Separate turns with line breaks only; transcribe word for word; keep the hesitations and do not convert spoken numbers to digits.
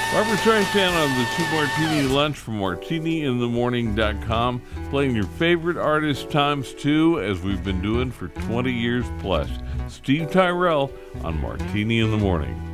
Barbara Streisand on the Two Martini Lunch from martini in the morning dot com, playing your favorite artists times two, as we've been doing for twenty years plus. Steve Tyrell on Martini in the Morning.